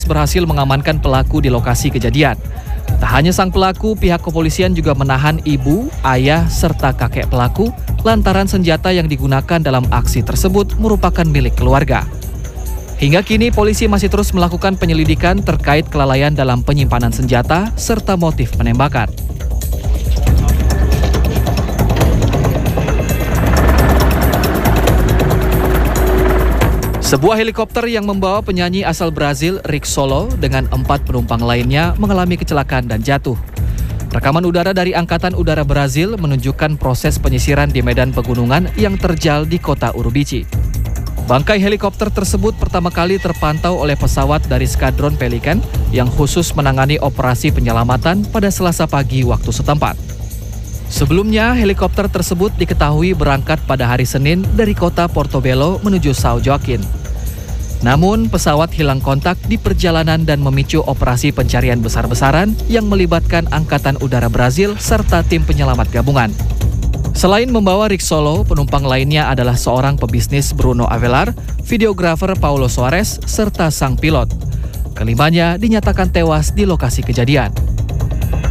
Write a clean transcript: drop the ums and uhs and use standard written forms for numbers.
berhasil mengamankan pelaku di lokasi kejadian. Tak hanya sang pelaku, pihak kepolisian juga menahan ibu, ayah, serta kakek pelaku lantaran senjata yang digunakan dalam aksi tersebut merupakan milik keluarga. Hingga kini polisi masih terus melakukan penyelidikan terkait kelalaian dalam penyimpanan senjata serta motif penembakan. Sebuah helikopter yang membawa penyanyi asal Brazil, Rick Solo, dengan 4 penumpang lainnya mengalami kecelakaan dan jatuh. Rekaman udara dari Angkatan Udara Brazil menunjukkan proses penyisiran di medan pegunungan yang terjal di kota Urubici. Bangkai helikopter tersebut pertama kali terpantau oleh pesawat dari Skadron Pelikan yang khusus menangani operasi penyelamatan pada Selasa pagi waktu setempat. Sebelumnya, helikopter tersebut diketahui berangkat pada hari Senin dari kota Portobelo menuju São Joaquim. Namun, pesawat hilang kontak di perjalanan dan memicu operasi pencarian besar-besaran yang melibatkan Angkatan Udara Brazil serta tim penyelamat gabungan. Selain membawa Rick Solo, penumpang lainnya adalah seorang pebisnis Bruno Avelar, videografer Paulo Soares, serta sang pilot. Kelimanya dinyatakan tewas di lokasi kejadian.